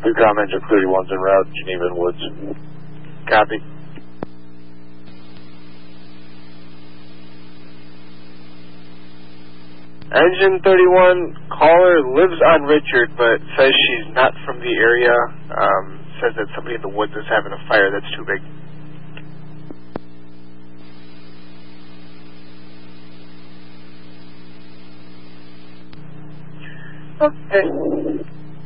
Your comm engine 31's en route, Geneva and Woods. Copy. Engine 31, caller lives on Richard, but says she's not from the area. Says that somebody in the woods is having a fire that's too big. Okay.